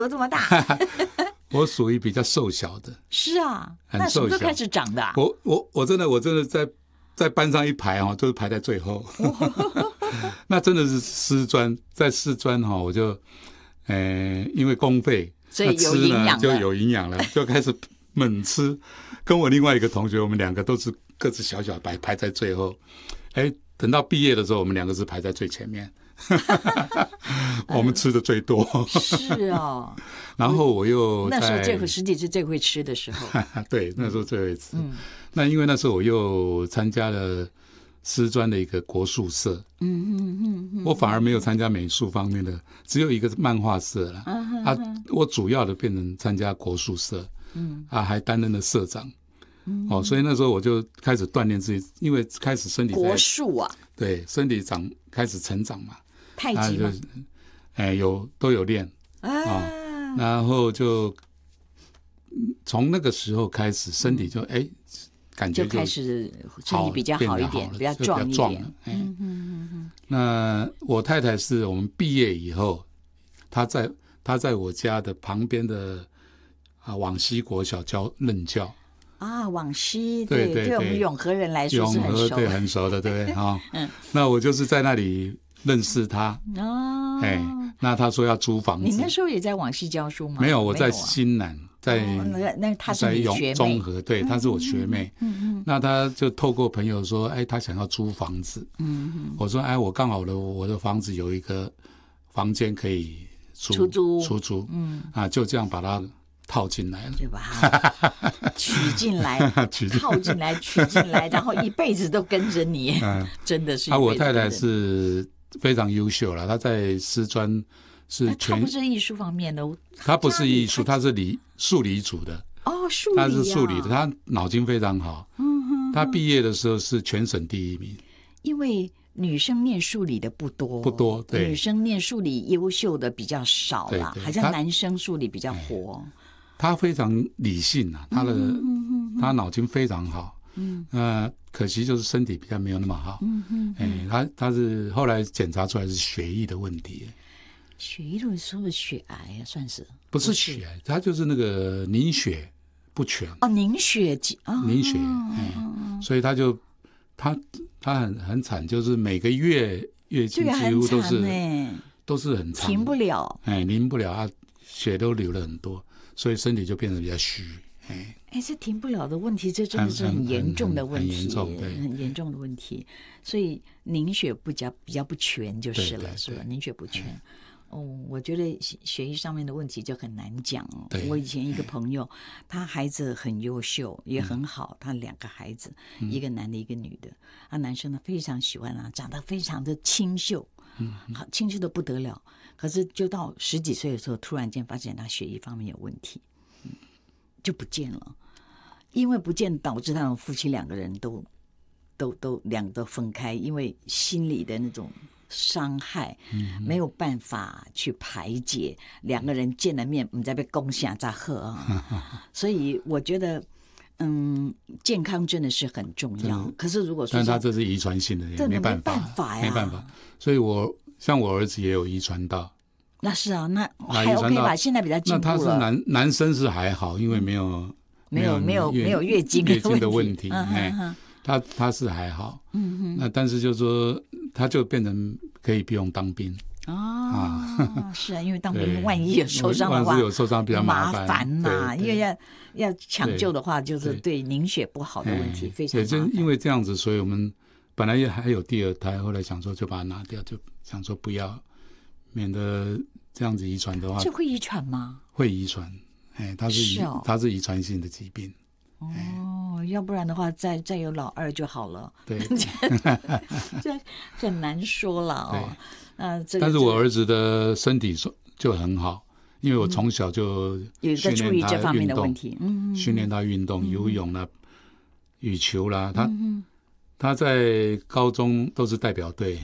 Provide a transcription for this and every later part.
有这么大？ 我属于比较瘦小的。 是啊， 很瘦小。 那什么时候开始长的啊？ 我真的在班上一排就是排在最后。那真的是师专，在师专我就因为公费， 所以有营养了， 就有营养了，就开始猛吃。跟我另外一个同学，我们两个都是个子小小，排在最后。等到毕业的时候，我们两个是排在最前面。我们吃的最多。 是哦。 然后我又那时候实际是最会吃的时候。 对，那时候最会吃。那因为那时候我又参加了师专的一个国术社。我反而没有参加美术方面的，只有一个漫画社了。我主要的变成参加国术社。还担任了社长。所以那时候我就开始锻炼自己，因为开始身体国术啊， 对，身体开始成长嘛。 太极嘛， 都有练然后就从那个时候开始，身体就感觉就开始身体比较好一点，比较壮一点。 那我太太是我们毕业以后，她在我家的旁边的往西国小任教。 往西，对我们永和人来说是很熟， 对，很熟的，对不对？那我就是在那里认识他。那他说要租房子。 你那时候也在往西教书吗？ 没有，我在新南， 那他是你学妹， 中和，对，她是我学妹。那他就透过朋友说，他想要租房子。我说，我刚好我的房子有一个房间可以出租。就这样把他套进来了， 就把它取进来，套进来，取进来，然后一辈子都跟着你。真的是。 我太太是非常优秀了，她在师专是她不是艺术方面的， 她不是艺术，她是数理组的。 数理啊， 她是数理的，她脑筋非常好。她毕业的时候是全省第1名。 因为女生念数理的不多，对，女生念数理优秀的比较少啦，好像男生数理比较活。 他非常理性啊，他脑筋非常好。可惜就是身体比较没有那么好。他是后来检查出来是血液的问题。 血液的时候血癌算是？ 不是血癌，他就是那个凝血不全。 凝血凝血。所以他很惨，就是每个月经几乎都是很长， 停不了。 停不了，血都流了很多。所以身体就变得比较虚。 这停不了的问题，这真的是很严重的问题， 很严重的问题。所以凝血比较不全就是了，是吧？凝血不全。我觉得血液上面的问题就很难讲。我以前一个朋友，他孩子很优秀，也很好，他2个孩子，一个男的，一个女的。男生呢非常喜欢长得非常的清秀，清秀的不得了。可是就到10几岁的时候，突然间发现他血液方面有问题，就不见了。因为不见，导致他们夫妻2个人都分开，因为心理的那种伤害，没有办法去排解。2个人见了面，我们在被攻下在喝所以我觉得，健康真的是很重要。可是如果说， 但他这是遗传性的，也没办法呀，没办法。所以像我儿子也有遗传到。 那是啊，那还 OK 吧？现在比较进步了。 那他是男生是还好，因为没有月经的问题。他是还好。那但是就说他就变成可以不用当兵。 是啊，因为当兵万一有受伤的话， 有受伤比较麻烦呐。因为要抢救的话，就是对凝血不好的问题非常麻烦。 也就因为这样子，所以我们本来还有第2胎，后来想说就把它拿掉，就想说不要，免得这样子遗传的话。 这会遗传吗？ 会遗传。它是遗传性的疾病。 要不然的话再有老2就好了。 对， 这很难说了但是我儿子的身体就很好，因为我从小就在注意这方面的问题， 训练他运动，游泳啦、羽球啦。他在高中都是代表队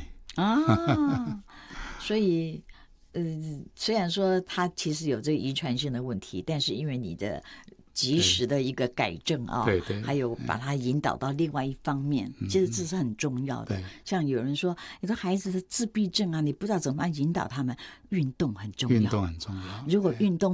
所以虽然说他其实有这个遗传性的问题，但是因为你的及时的一个改正对， 还有把他引导到另外一方面，其实这是很重要的。像有人说，有的孩子的自闭症你不知道怎么样引导他们，运动很重要。 运动很重要。 如果运动